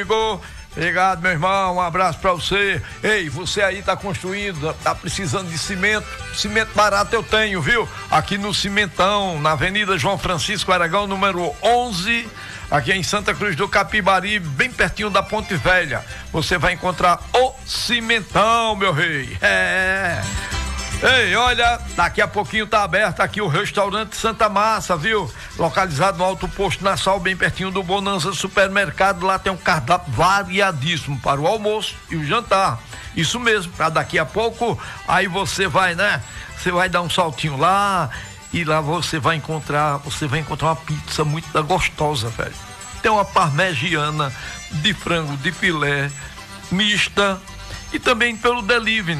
Obrigado, meu irmão, um abraço pra você. Ei, você aí tá construindo, tá precisando de cimento barato eu tenho, viu? Aqui no Cimentão, na Avenida João Francisco Aragão, número 11, aqui em Santa Cruz do Capibari, bem pertinho da Ponte Velha. Você vai encontrar o Cimentão, meu rei. Ei, olha, daqui a pouquinho tá aberto aqui o restaurante Santa Massa, viu? Localizado no Alto Posto Nassau, bem pertinho do Bonanza Supermercado. Lá tem um cardápio variadíssimo para o almoço e o jantar. Isso mesmo, pra daqui a pouco, aí você vai, né? Você vai dar um saltinho lá e lá você vai encontrar uma pizza muito gostosa, velho. Tem uma parmegiana de frango de filé, mista, e também pelo delivery,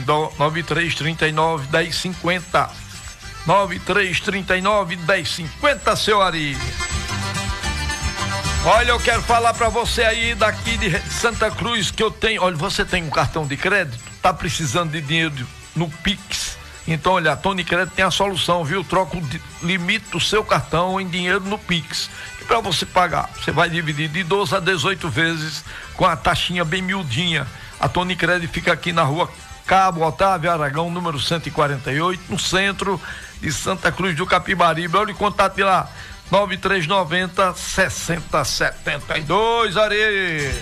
9339-1050. 9339-1050, seu Ari. Olha, eu quero falar pra você aí daqui de Santa Cruz que eu tenho. Olha, você tem um cartão de crédito? Tá precisando de dinheiro no Pix? Então, olha, a Tony Crédito tem a solução, viu? Troca o limite do seu cartão em dinheiro no Pix. E pra você pagar, você vai dividir de 12 a 18 vezes com a taxinha bem miudinha. A Tony Crédito fica aqui na rua Cabo Otávio Aragão, número 148, no centro de Santa Cruz do Capibaribe. Olha o contato de lá, 9390-6072, Ari.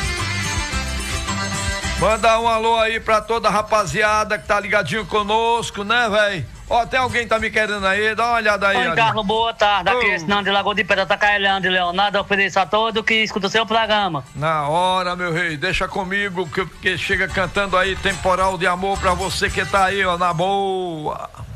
Manda um alô aí pra toda a rapaziada que tá ligadinho conosco, né, velho? Ó, tem alguém que tá me querendo aí, dá uma olhada aí. Oi, Carlos, boa tarde. Aqui é Sinão de Lagoa de Pedra, Tacailândia de Leonardo. Ofereço a todo que escuta o seu programa. Na hora, meu rei, deixa comigo que chega cantando aí Temporal de Amor pra você que tá aí, ó, na boa.